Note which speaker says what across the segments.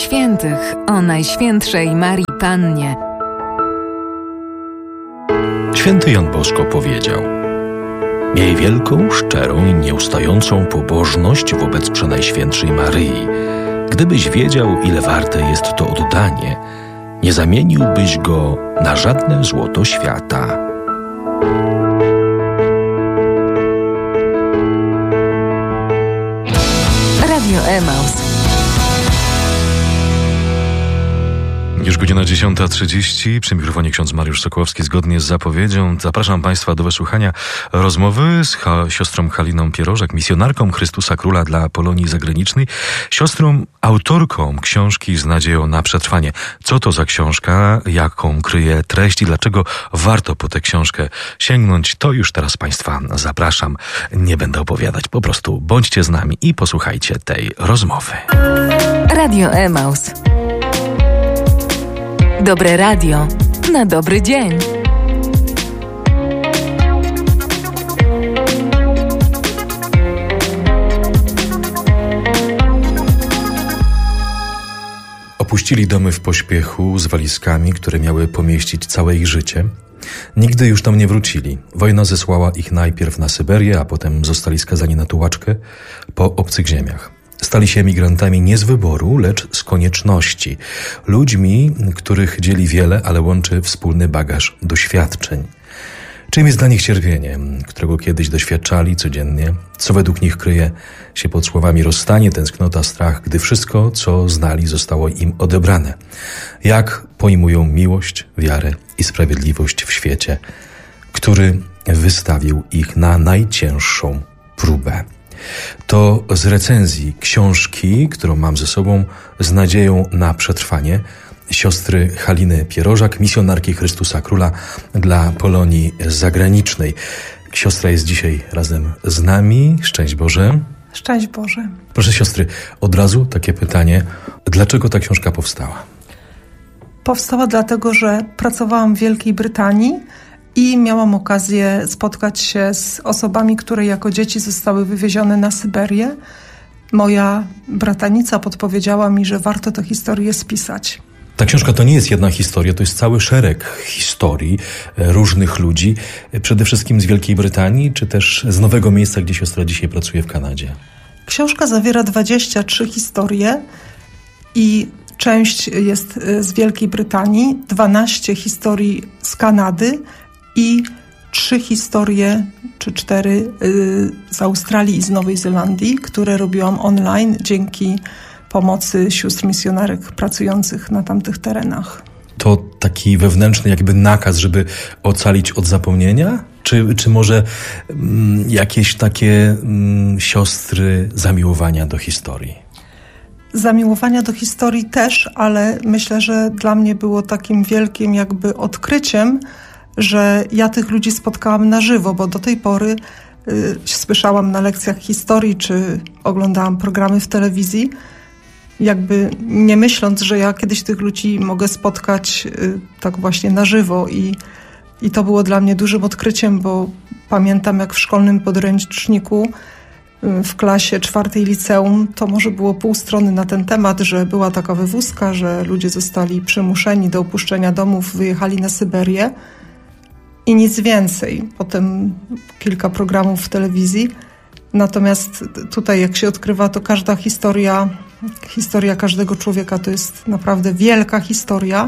Speaker 1: Świętych o Najświętszej Marii Pannie.
Speaker 2: Święty Jan Bosko powiedział: miej wielką, szczerą i nieustającą pobożność wobec Przenajświętszej Maryi. Gdybyś wiedział, ile warte jest to oddanie, nie zamieniłbyś go na żadne złoto świata.
Speaker 1: Radio Emaus.
Speaker 2: Już godzina 10:30, przy mikrofonie ksiądz Mariusz Sokołowski. Zgodnie z zapowiedzią zapraszam Państwa do wysłuchania rozmowy z siostrą Haliną Pierożak, misjonarką Chrystusa Króla dla Polonii Zagranicznej, siostrą autorką książki Z nadzieją na przetrwanie. Co to za książka, jaką kryje treść i dlaczego warto po tę książkę sięgnąć, to już teraz Państwa zapraszam. Nie będę opowiadać, po prostu bądźcie z nami i posłuchajcie tej rozmowy.
Speaker 1: Radio Emaus. Dobre radio na dobry dzień.
Speaker 2: Opuścili domy w pośpiechu z walizkami, które miały pomieścić całe ich życie. Nigdy już tam nie wrócili. Wojna zesłała ich najpierw na Syberię, a potem zostali skazani na tułaczkę po obcych ziemiach. Stali się emigrantami nie z wyboru, lecz z konieczności. Ludźmi, których dzieli wiele, ale łączy wspólny bagaż doświadczeń. Czym jest dla nich cierpienie, którego kiedyś doświadczali codziennie? Co według nich kryje się pod słowami rozstanie, tęsknota, strach, gdy wszystko, co znali, zostało im odebrane? Jak pojmują miłość, wiarę i sprawiedliwość w świecie, który wystawił ich na najcięższą próbę? To z recenzji książki, którą mam ze sobą, Z nadzieją na przetrwanie, siostry Haliny Pierożak, misjonarki Chrystusa Króla dla Polonii Zagranicznej. Siostra jest dzisiaj razem z nami. Szczęść Boże.
Speaker 3: Szczęść Boże.
Speaker 2: Proszę siostry, od razu takie pytanie. Dlaczego ta książka powstała?
Speaker 3: Powstała dlatego, że pracowałam w Wielkiej Brytanii i miałam okazję spotkać się z osobami, które jako dzieci zostały wywiezione na Syberię. Moja bratanica podpowiedziała mi, że warto tę historię spisać.
Speaker 2: Ta książka to nie jest jedna historia, to jest cały szereg historii różnych ludzi, przede wszystkim z Wielkiej Brytanii, czy też z nowego miejsca, gdzie siostra dzisiaj pracuje w Kanadzie.
Speaker 3: Książka zawiera 23 historie i część jest z Wielkiej Brytanii, 12 historii z Kanady i 3 historie, czy 4 z Australii i z Nowej Zelandii, które robiłam online dzięki pomocy sióstr misjonarek pracujących na tamtych terenach. To
Speaker 2: taki wewnętrzny jakby nakaz, żeby ocalić od zapomnienia? Czy może jakieś takie siostry zamiłowania do historii?
Speaker 3: Zamiłowania do historii też, ale myślę, że dla mnie było takim wielkim jakby odkryciem, że ja tych ludzi spotkałam na żywo, bo do tej pory słyszałam na lekcjach historii, czy oglądałam programy w telewizji, jakby nie myśląc, że ja kiedyś tych ludzi mogę spotkać tak właśnie na żywo i to było dla mnie dużym odkryciem, bo pamiętam, jak w szkolnym podręczniku w klasie 4 liceum to może było pół strony na ten temat, że była taka wywózka, że ludzie zostali przymuszeni do opuszczenia domów, wyjechali na Syberię i nic więcej. Potem kilka programów w telewizji. Natomiast tutaj, jak się odkrywa, to każda historia każdego człowieka to jest naprawdę wielka historia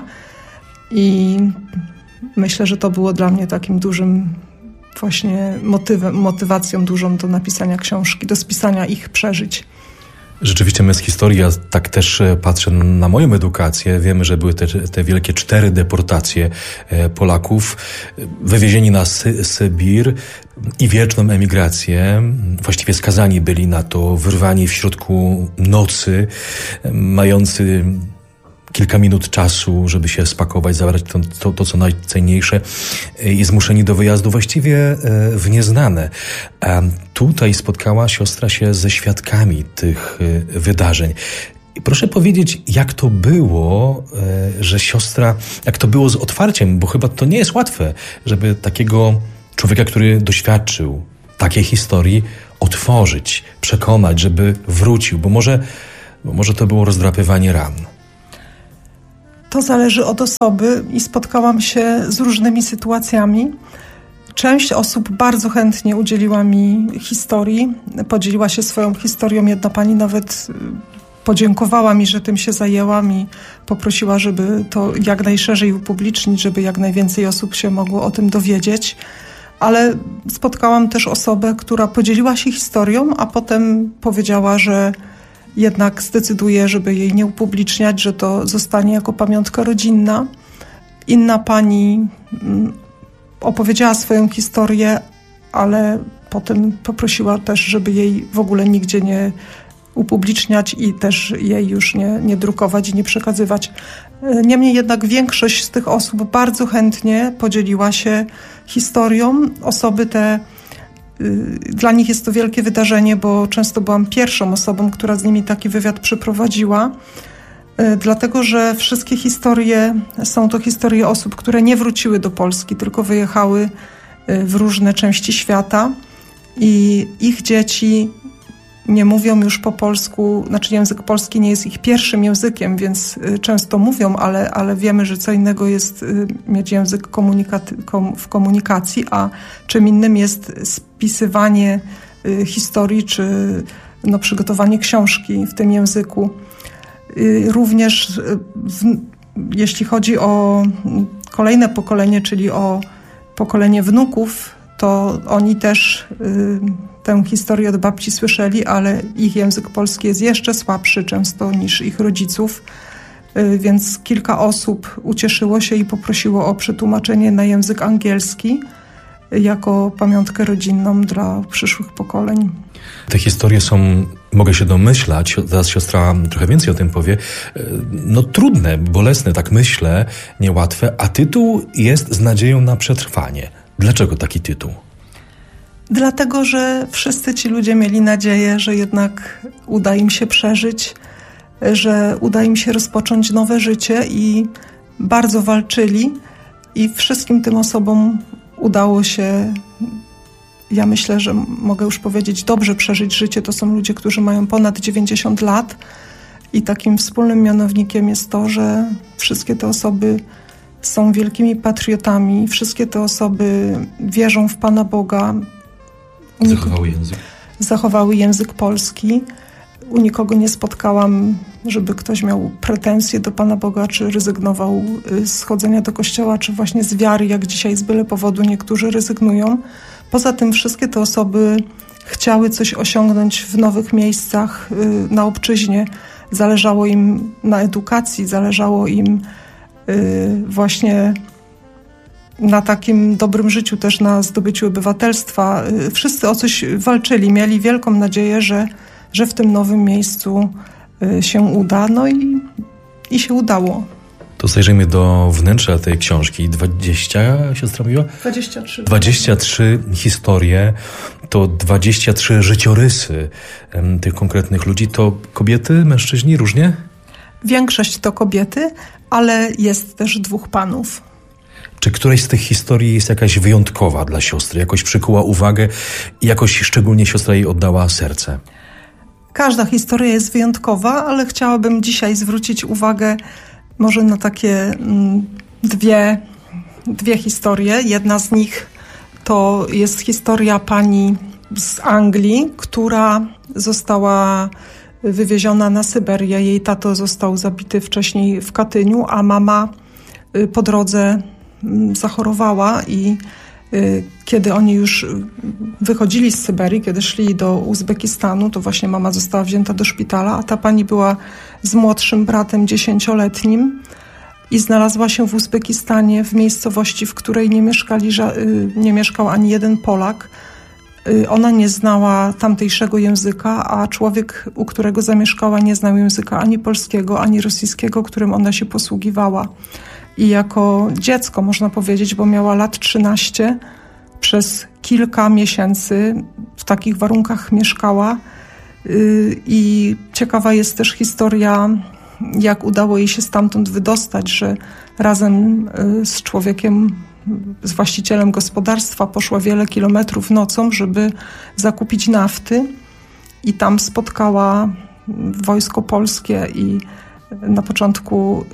Speaker 3: i myślę, że to było dla mnie takim dużym właśnie motywacją dużą do napisania książki, do spisania ich przeżyć.
Speaker 2: Rzeczywiście jest historia, tak też patrzę na moją edukację. Wiemy, że były te wielkie 4 deportacje Polaków, wywiezieni na Sybir i wieczną emigrację. Właściwie skazani byli na to, wyrwani w środku nocy, mający kilka minut czasu, żeby się spakować, zabrać to co najcenniejsze i zmuszeni do wyjazdu właściwie w nieznane. A tutaj spotkała siostra się ze świadkami tych wydarzeń. I proszę powiedzieć, jak to było, że siostra, jak to było z otwarciem, bo chyba to nie jest łatwe, żeby takiego człowieka, który doświadczył takiej historii, otworzyć, przekonać, żeby wrócił, bo może to było rozdrapywanie ran.
Speaker 3: To zależy od osoby i spotkałam się z różnymi sytuacjami. Część osób bardzo chętnie udzieliła mi historii, podzieliła się swoją historią. Jedna pani nawet podziękowała mi, że tym się zajęłam i poprosiła, żeby to jak najszerzej upublicznić, żeby jak najwięcej osób się mogło o tym dowiedzieć. Ale spotkałam też osobę, która podzieliła się historią, a potem powiedziała, że jednak zdecyduje, żeby jej nie upubliczniać, że to zostanie jako pamiątka rodzinna. Inna pani opowiedziała swoją historię, ale potem poprosiła też, żeby jej w ogóle nigdzie nie upubliczniać i też jej już nie drukować i nie przekazywać. Niemniej jednak większość z tych osób bardzo chętnie podzieliła się historią. Osoby te, dla nich jest to wielkie wydarzenie, bo często byłam pierwszą osobą, która z nimi taki wywiad przeprowadziła, dlatego że wszystkie historie są to historie osób, które nie wróciły do Polski, tylko wyjechały w różne części świata i ich dzieci nie mówią już po polsku, znaczy język polski nie jest ich pierwszym językiem, więc często mówią, ale wiemy, że co innego jest mieć język w komunikacji, a czym innym jest spisywanie historii czy przygotowanie książki w tym języku. Również jeśli chodzi o kolejne pokolenie, czyli o pokolenie wnuków, to oni też tę historię od babci słyszeli, ale ich język polski jest jeszcze słabszy często niż ich rodziców, więc kilka osób ucieszyło się i poprosiło o przetłumaczenie na język angielski jako pamiątkę rodzinną dla przyszłych pokoleń.
Speaker 2: Te historie są, mogę się domyślać, zaraz siostra trochę więcej o tym powie, trudne, bolesne, tak myślę, niełatwe, a tytuł jest z nadzieją na przetrwanie. Dlaczego taki tytuł?
Speaker 3: Dlatego, że wszyscy ci ludzie mieli nadzieję, że jednak uda im się przeżyć, że uda im się rozpocząć nowe życie i bardzo walczyli i wszystkim tym osobom udało się, ja myślę, że mogę już powiedzieć, dobrze przeżyć życie. To są ludzie, którzy mają ponad 90 lat i takim wspólnym mianownikiem jest to, że wszystkie te osoby są wielkimi patriotami, wszystkie te osoby wierzą w Pana Boga. Zachowały język polski. U nikogo nie spotkałam, żeby ktoś miał pretensje do Pana Boga, czy rezygnował z chodzenia do kościoła, czy właśnie z wiary, jak dzisiaj z byle powodu niektórzy rezygnują. Poza tym wszystkie te osoby chciały coś osiągnąć w nowych miejscach na obczyźnie. Zależało im na edukacji, zależało im właśnie na takim dobrym życiu, też na zdobyciu obywatelstwa. Wszyscy o coś walczyli, mieli wielką nadzieję, że w tym nowym miejscu się uda, i się udało.
Speaker 2: To zajrzyjmy do wnętrza tej książki. 20, siostra mówiła?
Speaker 3: 23.
Speaker 2: 23 historie, to 23 życiorysy tych konkretnych ludzi. To kobiety, mężczyźni, różnie?
Speaker 3: Większość to kobiety, ale jest też 2 panów.
Speaker 2: Czy któraś z tych historii jest jakaś wyjątkowa dla siostry? Jakoś przykuła uwagę i jakoś szczególnie siostra jej oddała serce?
Speaker 3: Każda historia jest wyjątkowa, ale chciałabym dzisiaj zwrócić uwagę może na takie dwie historie. Jedna z nich to jest historia pani z Anglii, która została wywieziona na Syberię. Jej tato został zabity wcześniej w Katyniu, a mama po drodze zachorowała i kiedy oni już wychodzili z Syberii, kiedy szli do Uzbekistanu, to właśnie mama została wzięta do szpitala, a ta pani była z młodszym bratem 10-letnim i znalazła się w Uzbekistanie, w miejscowości, w której nie mieszkał ani jeden Polak. Ona nie znała tamtejszego języka, a człowiek, u którego zamieszkała, nie znał języka ani polskiego, ani rosyjskiego, którym ona się posługiwała. I jako dziecko, można powiedzieć, bo miała lat 13, przez kilka miesięcy w takich warunkach mieszkała. I ciekawa jest też historia, jak udało jej się stamtąd wydostać, że razem z człowiekiem, z właścicielem gospodarstwa poszła wiele kilometrów nocą, żeby zakupić nafty i tam spotkała wojsko polskie i Na początku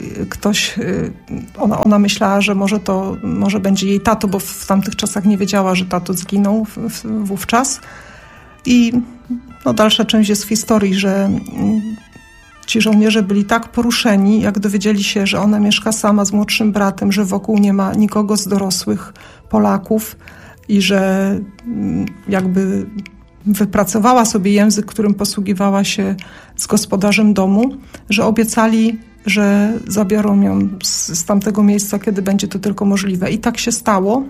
Speaker 3: ona myślała, że może będzie jej tato, bo w tamtych czasach nie wiedziała, że tato zginął wówczas. I dalsza część jest w historii, że ci żołnierze byli tak poruszeni, jak dowiedzieli się, że ona mieszka sama z młodszym bratem, że wokół nie ma nikogo z dorosłych Polaków i że jakby wypracowała sobie język, którym posługiwała się z gospodarzem domu, że obiecali, że zabiorą ją z tamtego miejsca, kiedy będzie to tylko możliwe. I tak się stało,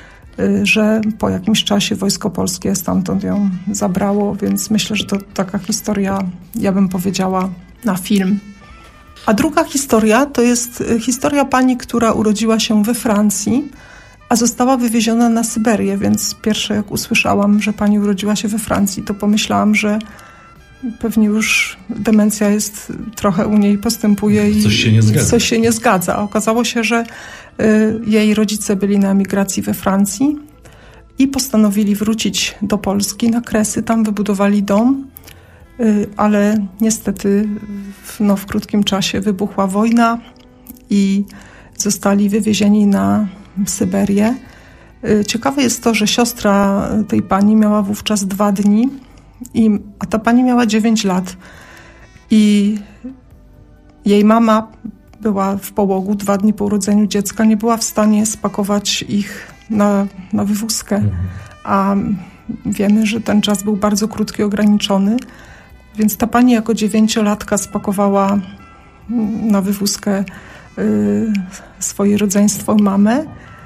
Speaker 3: że po jakimś czasie Wojsko Polskie stamtąd ją zabrało, więc myślę, że to taka historia, ja bym powiedziała, na film. A druga historia to jest historia pani, która urodziła się we Francji, a została wywieziona na Syberię, więc pierwsze jak usłyszałam, że pani urodziła się we Francji, to pomyślałam, że pewnie już demencja jest trochę u niej postępuje i coś się nie zgadza. A okazało się, że jej rodzice byli na emigracji we Francji i postanowili wrócić do Polski na Kresy, tam wybudowali dom, ale niestety w krótkim czasie wybuchła wojna i zostali wywiezieni na Syberię. Ciekawe jest to, że siostra tej pani miała wówczas 2 dni, a ta pani miała 9 lat i jej mama była w połogu 2 dni po urodzeniu dziecka, nie była w stanie spakować ich na wywózkę, a wiemy, że ten czas był bardzo krótki, ograniczony, więc ta pani jako 9-latka spakowała na wywózkę swoje rodzeństwo, mamę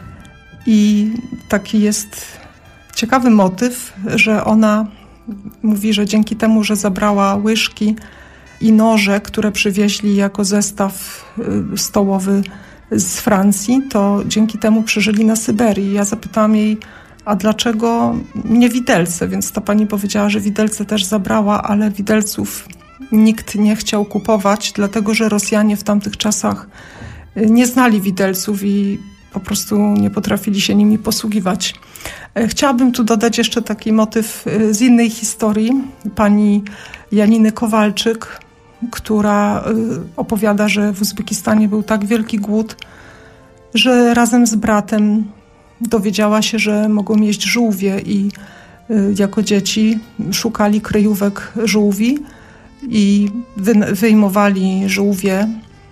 Speaker 3: i taki jest ciekawy motyw, że ona mówi, że dzięki temu, że zabrała łyżki i noże, które przywieźli jako zestaw stołowy z Francji, to dzięki temu przeżyli na Syberii. Ja zapytałam jej, a dlaczego nie widelce? Więc ta pani powiedziała, że widelce też zabrała, ale widelców nikt nie chciał kupować, dlatego że Rosjanie w tamtych czasach nie znali widelców i po prostu nie potrafili się nimi posługiwać. Chciałabym tu dodać jeszcze taki motyw z innej historii, pani Janiny Kowalczyk, która opowiada, że w Uzbekistanie był tak wielki głód, że razem z bratem dowiedziała się, że mogą jeść żółwie i jako dzieci szukali kryjówek żółwi i wyjmowali żółwie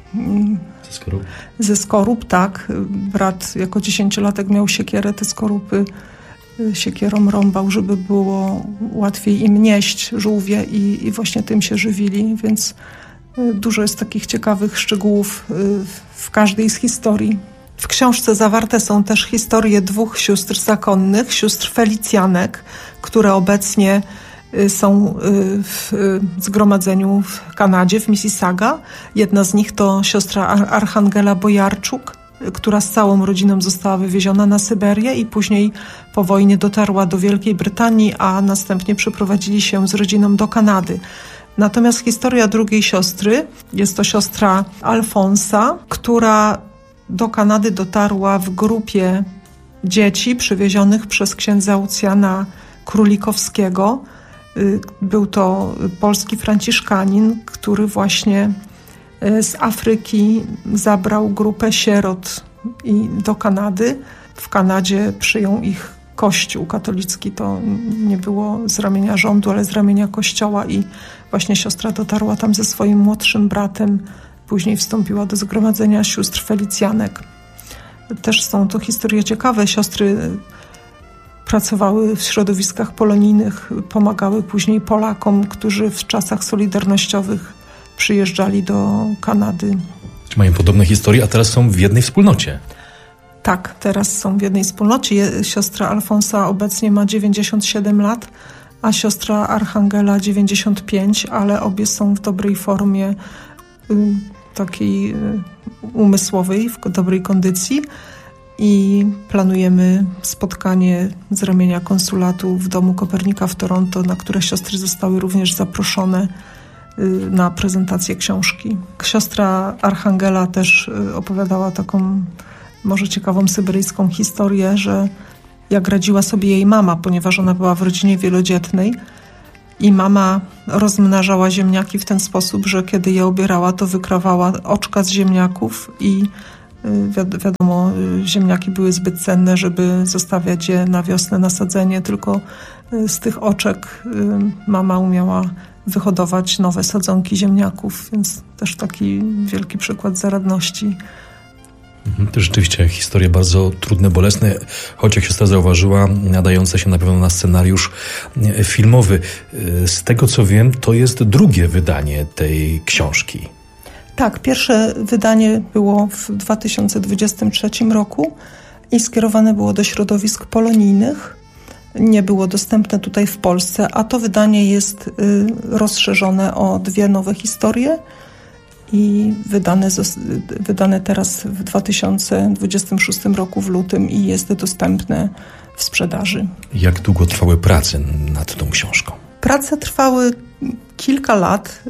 Speaker 3: ze skorup, tak. Brat jako 10-latek miał siekierę, te skorupy siekierą rąbał, żeby było łatwiej im nieść żółwie i właśnie tym się żywili, więc dużo jest takich ciekawych szczegółów w każdej z historii. W książce zawarte są też historie 2 sióstr zakonnych, sióstr Felicjanek, które obecnie są w zgromadzeniu w Kanadzie, w Mississauga. Jedna z nich to siostra Archangela Bojarczuk, która z całą rodziną została wywieziona na Syberię i później po wojnie dotarła do Wielkiej Brytanii, a następnie przeprowadzili się z rodziną do Kanady. Natomiast historia drugiej siostry jest to siostra Alfonsa, która do Kanady dotarła w grupie dzieci przywiezionych przez księdza Ucjana Królikowskiego. Był to polski franciszkanin, który właśnie z Afryki zabrał grupę sierot do Kanady. W Kanadzie przyjął ich Kościół katolicki. To nie było z ramienia rządu, ale z ramienia Kościoła i właśnie siostra dotarła tam ze swoim młodszym bratem. Później wstąpiła do zgromadzenia sióstr Felicjanek. Też są to historie ciekawe. Siostry pracowały w środowiskach polonijnych, pomagały później Polakom, którzy w czasach solidarnościowych przyjeżdżali do Kanady.
Speaker 2: Czy mają podobne historie, a teraz są w jednej wspólnocie?
Speaker 3: Tak, teraz są w jednej wspólnocie. Siostra Alfonsa obecnie ma 97 lat, a siostra Archangela 95, ale obie są w dobrej formie takiej umysłowej, w dobrej kondycji i planujemy spotkanie z ramienia konsulatu w Domu Kopernika w Toronto, na które siostry zostały również zaproszone na prezentację książki. Siostra Archangela też opowiadała taką może ciekawą syberyjską historię, że jak radziła sobie jej mama, ponieważ ona była w rodzinie wielodzietnej i mama rozmnażała ziemniaki w ten sposób, że kiedy je obierała, to wykrawała oczka z ziemniaków i wiadomo, ziemniaki były zbyt cenne, żeby zostawiać je na wiosnę na sadzenie, tylko z tych oczek mama umiała wyhodować nowe sadzonki ziemniaków, więc też taki wielki przykład zaradności.
Speaker 2: To rzeczywiście historie bardzo trudne, bolesne, choć jak siostra zauważyła, nadające się na pewno na scenariusz filmowy. Z tego co wiem, to jest drugie wydanie tej książki.
Speaker 3: Tak, pierwsze wydanie było w 2023 roku i skierowane było do środowisk polonijnych. Nie było dostępne tutaj w Polsce, a to wydanie jest rozszerzone o 2 nowe historie i wydane teraz w 2026 roku w lutym i jest dostępne w sprzedaży.
Speaker 2: Jak długo trwały prace nad tą książką?
Speaker 3: Prace trwały kilka lat,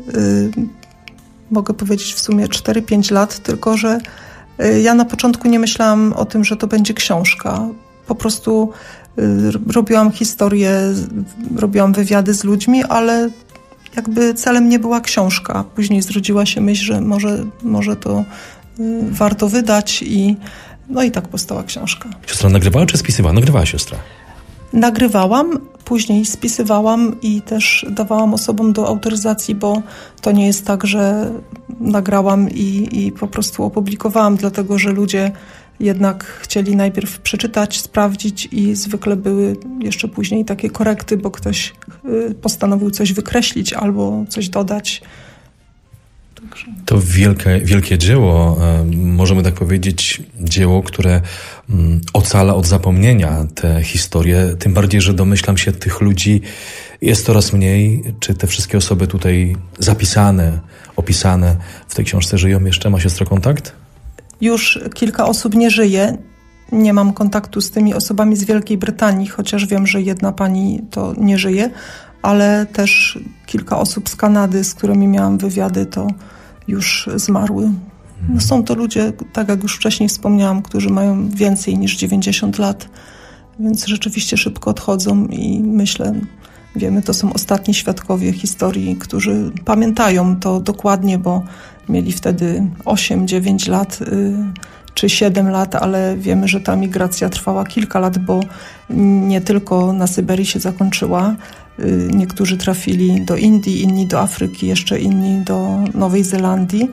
Speaker 3: mogę powiedzieć w sumie 4-5 lat, tylko że ja na początku nie myślałam o tym, że to będzie książka. Po prostu robiłam historię, robiłam wywiady z ludźmi, ale jakby celem nie była książka. Później zrodziła się myśl, że może to warto wydać i tak powstała książka.
Speaker 2: Siostra nagrywała czy spisywała? Nagrywała siostra.
Speaker 3: Nagrywałam, później spisywałam i też dawałam osobom do autoryzacji, bo to nie jest tak, że nagrałam i po prostu opublikowałam, dlatego że ludzie jednak chcieli najpierw przeczytać, sprawdzić i zwykle były jeszcze później takie korekty, bo ktoś postanowił coś wykreślić albo coś dodać.
Speaker 2: To wielkie dzieło, możemy tak powiedzieć, dzieło, które ocala od zapomnienia te historie, tym bardziej, że domyślam się, tych ludzi jest coraz mniej. Czy te wszystkie osoby tutaj zapisane, opisane w tej książce żyją jeszcze? Ma siostra kontakt?
Speaker 3: Już kilka osób nie żyje. Nie mam kontaktu z tymi osobami z Wielkiej Brytanii, chociaż wiem, że jedna pani to nie żyje, ale też kilka osób z Kanady, z którymi miałam wywiady, to już zmarły. Są to ludzie, tak jak już wcześniej wspomniałam, którzy mają więcej niż 90 lat, więc rzeczywiście szybko odchodzą i myślę, wiemy, to są ostatni świadkowie historii, którzy pamiętają to dokładnie, bo mieli wtedy 8-9 lat czy 7 lat, ale wiemy, że ta migracja trwała kilka lat, bo nie tylko na Syberii się zakończyła. Niektórzy trafili do Indii, inni do Afryki, jeszcze inni do Nowej Zelandii.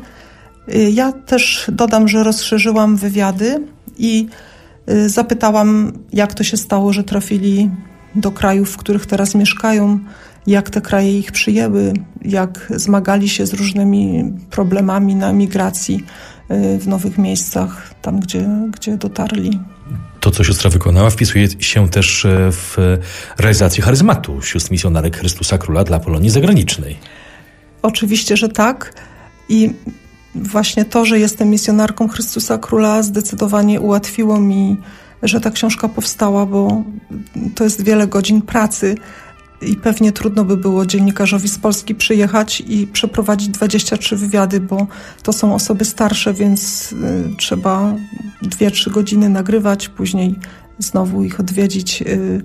Speaker 3: Ja też dodam, że rozszerzyłam wywiady i zapytałam, jak to się stało, że trafili do krajów, w których teraz mieszkają, jak te kraje ich przyjęły, jak zmagali się z różnymi problemami na migracji w nowych miejscach, tam gdzie dotarli.
Speaker 2: To, co siostra wykonała, wpisuje się też w realizację charyzmatu sióstr misjonarek Chrystusa Króla dla Polonii zagranicznej.
Speaker 3: Oczywiście, że tak. I właśnie to, że jestem misjonarką Chrystusa Króla, zdecydowanie ułatwiło mi, że ta książka powstała, bo to jest wiele godzin pracy i pewnie trudno by było dziennikarzowi z Polski przyjechać i przeprowadzić 23 wywiady, bo to są osoby starsze, więc trzeba 2-3 godziny nagrywać, później znowu ich odwiedzić.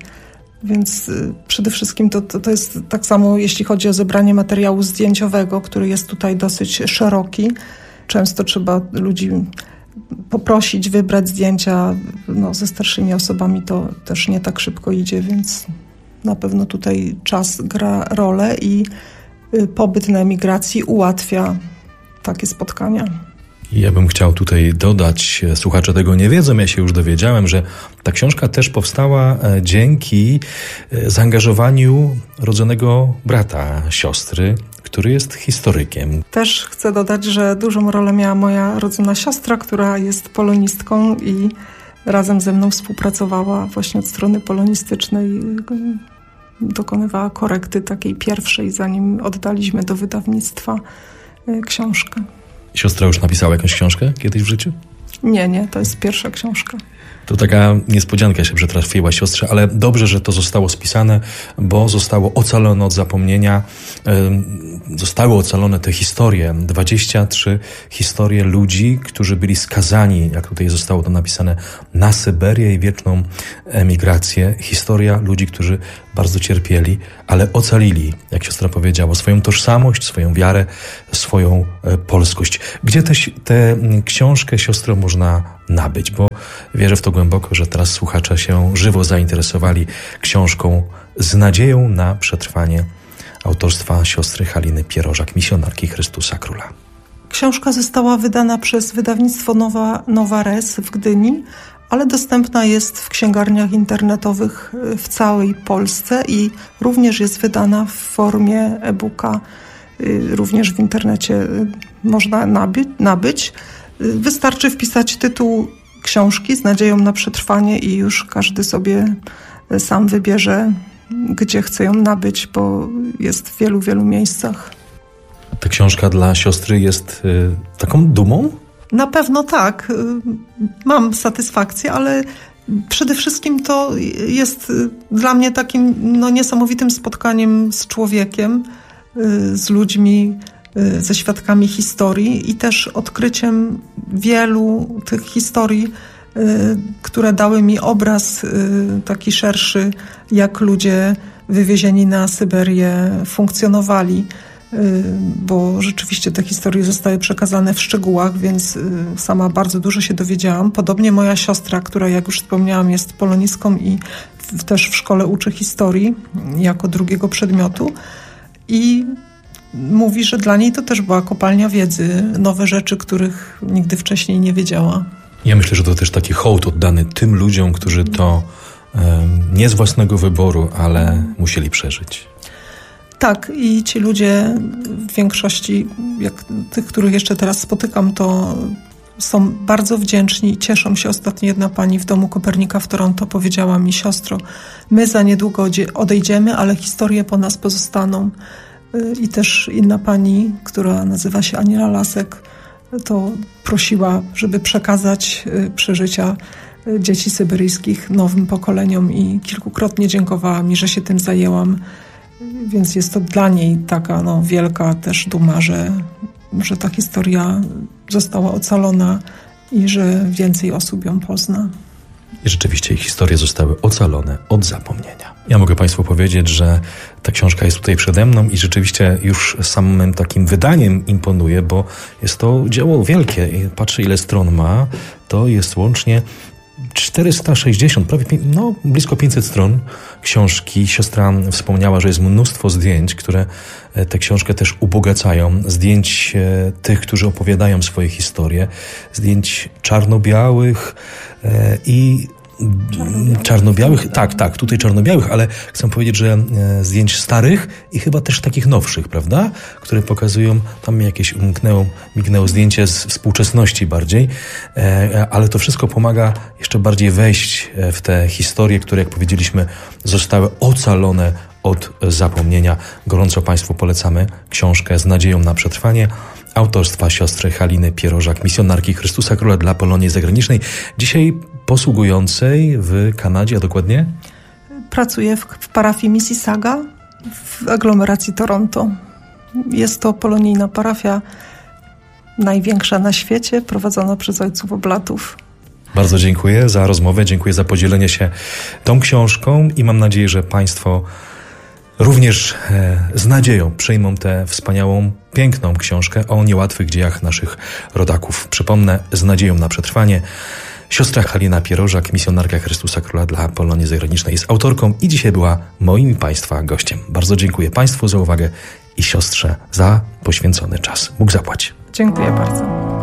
Speaker 3: Więc przede wszystkim to jest tak samo, jeśli chodzi o zebranie materiału zdjęciowego, który jest tutaj dosyć szeroki. Często trzeba ludzi poprosić, wybrać zdjęcia. Ze starszymi osobami to też nie tak szybko idzie, więc na pewno tutaj czas gra rolę i pobyt na emigracji ułatwia takie spotkania.
Speaker 2: Ja bym chciał tutaj dodać, słuchacze tego nie wiedzą, ja się już dowiedziałem, że ta książka też powstała dzięki zaangażowaniu rodzonego brata siostry, który jest historykiem.
Speaker 3: Też chcę dodać, że dużą rolę miała moja rodzona siostra, która jest polonistką i razem ze mną współpracowała właśnie od strony polonistycznej. Dokonywała korekty takiej pierwszej, zanim oddaliśmy do wydawnictwa książkę.
Speaker 2: Siostra już napisała jakąś książkę kiedyś w życiu?
Speaker 3: Nie, to jest pierwsza książka.
Speaker 2: To taka niespodzianka się przytrafiła siostrze, ale dobrze, że to zostało spisane, bo zostało ocalone od zapomnienia. Zostały ocalone te historie, 23 historie ludzi, którzy byli skazani, jak tutaj zostało to napisane, na Syberię i wieczną emigrację. Historia ludzi, którzy bardzo cierpieli, ale ocalili, jak siostra powiedziała, swoją tożsamość, swoją wiarę, swoją polskość. Gdzie też tę książkę, siostro, można nabyć? Bo wierzę w to głęboko, że teraz słuchacze się żywo zainteresowali książką Z nadzieją na przetrwanie autorstwa siostry Haliny Pierożak, misjonarki Chrystusa Króla.
Speaker 3: Książka została wydana przez wydawnictwo Nowa Res w Gdyni, ale dostępna jest w księgarniach internetowych w całej Polsce i również jest wydana w formie e-booka. Również w internecie można nabyć. Wystarczy wpisać tytuł książki Z nadzieją na przetrwanie i już każdy sobie sam wybierze, gdzie chce ją nabyć, bo jest w wielu miejscach.
Speaker 2: Ta książka dla siostry jest taką dumą?
Speaker 3: Na pewno tak. Mam satysfakcję, ale przede wszystkim to jest dla mnie takim niesamowitym spotkaniem z człowiekiem, z ludźmi, ze świadkami historii i też odkryciem wielu tych historii, które dały mi obraz taki szerszy, jak ludzie wywiezieni na Syberię funkcjonowali, bo rzeczywiście te historie zostały przekazane w szczegółach, więc sama bardzo dużo się dowiedziałam. Podobnie moja siostra, która, jak już wspomniałam, jest polonistką i też w szkole uczy historii jako drugiego przedmiotu i mówi, że dla niej to też była kopalnia wiedzy, nowe rzeczy, których nigdy wcześniej nie wiedziała.
Speaker 2: Ja myślę, że to też taki hołd oddany tym ludziom, którzy to nie z własnego wyboru, ale musieli przeżyć.
Speaker 3: Tak, i ci ludzie w większości, jak tych, których jeszcze teraz spotykam, to są bardzo wdzięczni i cieszą się. Ostatnio jedna pani w Domu Kopernika w Toronto powiedziała mi: siostro, my za niedługo odejdziemy, ale historie po nas pozostaną. I też inna pani, która nazywa się Aniela Lasek, to prosiła, żeby przekazać przeżycia dzieci syberyjskich nowym pokoleniom i kilkukrotnie dziękowała mi, że się tym zajęłam. Więc jest to dla niej taka wielka też duma, że ta historia została ocalona i że więcej osób ją pozna.
Speaker 2: I rzeczywiście ich historie zostały ocalone od zapomnienia. Ja mogę Państwu powiedzieć, że ta książka jest tutaj przede mną i rzeczywiście już samym takim wydaniem imponuje, bo jest to dzieło wielkie. I patrzę, ile stron ma. To jest łącznie 460, prawie blisko 500 stron książki. Siostra wspomniała, że jest mnóstwo zdjęć, które tę książkę też ubogacają. Zdjęć tych, którzy opowiadają swoje historie. Zdjęć czarno-białych i czarno-białych, tak, tutaj czarno-białych, ale chcę powiedzieć, że zdjęć starych i chyba też takich nowszych, prawda? Które pokazują, tam jakieś mignęło zdjęcie z współczesności bardziej, ale to wszystko pomaga jeszcze bardziej wejść w te historie, które, jak powiedzieliśmy, zostały ocalone od zapomnienia. Gorąco Państwu polecamy książkę Z nadzieją na przetrwanie autorstwa siostry Haliny Pierożak, misjonarki Chrystusa Króla dla Polonii Zagranicznej, dzisiaj posługującej w Kanadzie, a dokładnie?
Speaker 3: Pracuję w parafii Mississauga w aglomeracji Toronto. Jest to polonijna parafia, największa na świecie, prowadzona przez ojców oblatów.
Speaker 2: Bardzo dziękuję za rozmowę, dziękuję za podzielenie się tą książką i mam nadzieję, że Państwo również z nadzieją przyjmą tę wspaniałą, piękną książkę o niełatwych dziejach naszych rodaków. Przypomnę, Z nadzieją na przetrwanie. Siostra Halina Pierożak, misjonarka Chrystusa Króla dla Polonii Zagranicznej, jest autorką i dzisiaj była moim i Państwa gościem. Bardzo dziękuję Państwu za uwagę i siostrze za poświęcony czas. Bóg zapłać.
Speaker 3: Dziękuję bardzo.